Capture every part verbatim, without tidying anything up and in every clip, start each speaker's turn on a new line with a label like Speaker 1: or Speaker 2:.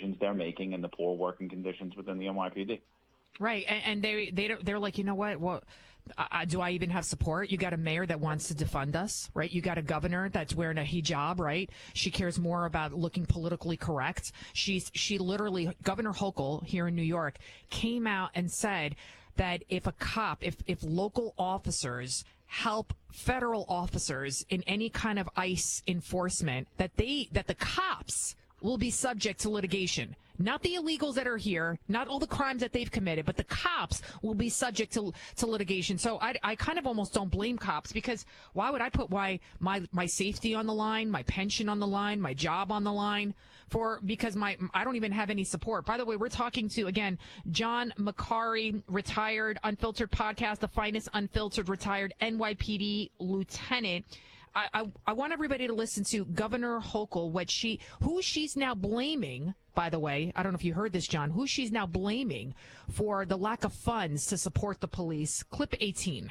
Speaker 1: decisions they're making and the poor working conditions within the N Y P D.
Speaker 2: Right, and, and they they don't, they're like, you know what? Well, uh, do I even have support? You got a mayor that wants to defund us, right? You got a governor that's wearing a hijab, right? She cares more about looking politically correct. She's she literally, Governor Hochul here in New York came out and said that if a cop, if if local officers help federal officers in any kind of ICE enforcement, that they that the cops will be subject to litigation. Not the illegals that are here, not all the crimes that they've committed, but the cops will be subject to to litigation. So I, I kind of almost don't blame cops, because why would I put why my my safety on the line, my pension on the line, my job on the line for because my I don't even have any support. By the way, we're talking to, again, John McCarry, retired Unfiltered podcast, the finest unfiltered retired N Y P D lieutenant. I, I, I want everybody to listen to Governor Hochul, what she, who she's now blaming, by the way. I don't know if you heard this, John, who she's now blaming for the lack of funds to support the police. Clip eighteen.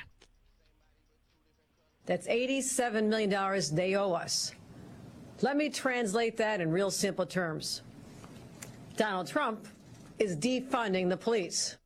Speaker 3: That's eighty-seven million dollars they owe us. Let me translate that in real simple terms. Donald Trump is defunding the police.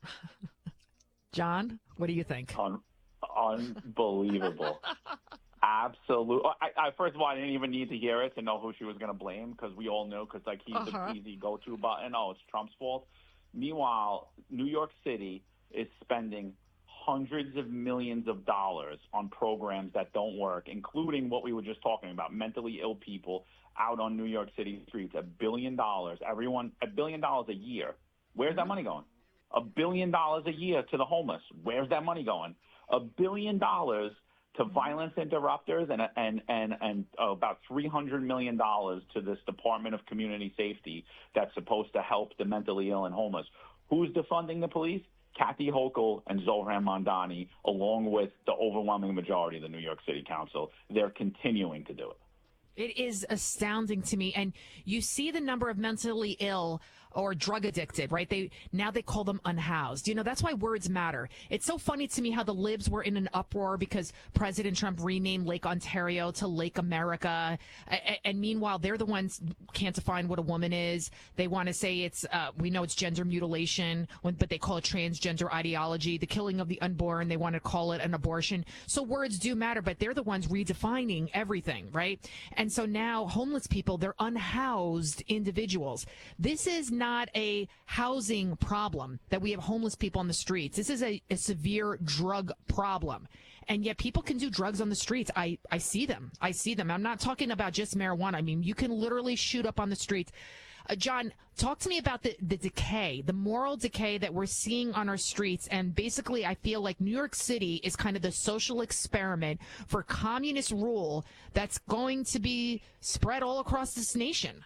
Speaker 2: John, what do you think?
Speaker 1: Un- unbelievable. Absolutely. I, I, first of all, I didn't even need to hear it to know who she was going to blame, because we all knew, because like he's uh-huh. the easy go-to button. Oh, it's Trump's fault. Meanwhile, New York City is spending hundreds of millions of dollars on programs that don't work, including what we were just talking about, mentally ill people out on New York City streets. A billion dollars, everyone, a billion dollars a year. Where's that money going? A billion dollars a year to the homeless. Where's that money going? A billion dollars to violence interrupters, and and and and uh, about three hundred million dollars to this Department of Community Safety that's supposed to help the mentally ill and homeless. Who's defunding the police? Kathy Hochul and Zohran Mamdani, along with the overwhelming majority of the New York City Council. They're continuing to do it.
Speaker 2: It is astounding to me. And you see the number of mentally ill or drug addicted, right? They now they call them unhoused. You know, that's why words matter. It's so funny to me how the libs were in an uproar because President Trump renamed Lake Ontario to Lake America. And, and meanwhile, they're the ones can't define what a woman is. They want to say it's, uh, we know it's gender mutilation, when, but they call it transgender ideology. The killing of the unborn, they want to call it an abortion. So words do matter, but they're the ones redefining everything, right? And so now homeless people, they're unhoused individuals. This is not a housing problem that we have homeless people on the streets. This is a, a severe drug problem. And yet people can do drugs on the streets. I, I see them. I see them. I'm not talking about just marijuana. I mean, you can literally shoot up on the streets. Uh, John, talk to me about the, the decay, the moral decay that we're seeing on our streets. And basically, I feel like New York City is kind of the social experiment for communist rule that's going to be spread all across this nation.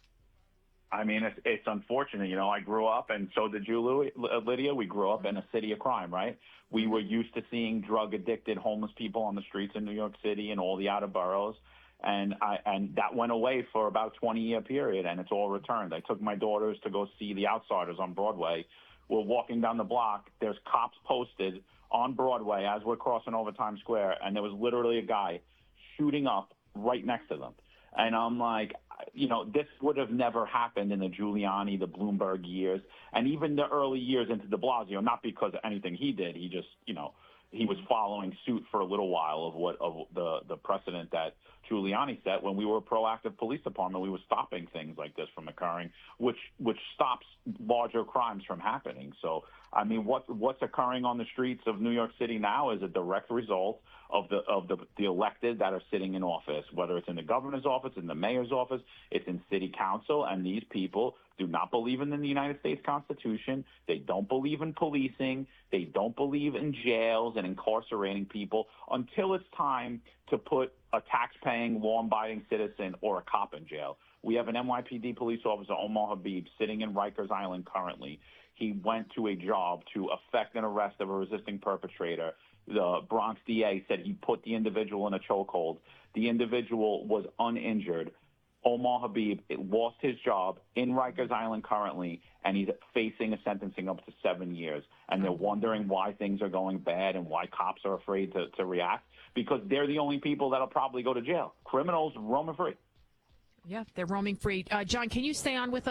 Speaker 1: I mean, it's, it's unfortunate. You know, I grew up, and so did you, Lydia. We grew up in a city of crime, right? We were used to seeing drug-addicted homeless people on the streets in New York City and all the outer boroughs, and I, and that went away for about a twenty-year period, and it's all returned. I took my daughters to go see The Outsiders on Broadway. We're walking down the block. There's cops posted on Broadway as we're crossing over Times Square, and there was literally a guy shooting up right next to them. And I'm like, you know, this would have never happened in the Giuliani, the Bloomberg years, and even the early years into de Blasio, not because of anything he did. He just, you know, he was following suit for a little while of what of the, the precedent that Giuliani set. When we were a proactive police department, we were stopping things like this from occurring, which which stops larger crimes from happening. So, I mean, what what's occurring on the streets of New York City now is a direct result of the of the, the elected that are sitting in office, whether it's in the governor's office, in the mayor's office, it's in city council, and these people do not believe in the United States Constitution. They don't believe in policing. They don't believe in jails and incarcerating people until it's time to put a tax-paying, law-abiding citizen or a cop in jail. We have an N Y P D police officer, Omar Habib, sitting in Rikers Island currently. He went to a job to effect an arrest of a resisting perpetrator. The Bronx D A said he put the individual in a chokehold. The individual was uninjured. Omar Habib lost his job in Rikers Island currently, and he's facing a sentencing up to seven years. And they're wondering why things are going bad and why cops are afraid to, to react, because they're the only people that'll probably go to jail. Criminals roaming free.
Speaker 2: Yeah, they're roaming free. Uh, John, can you stay on with us?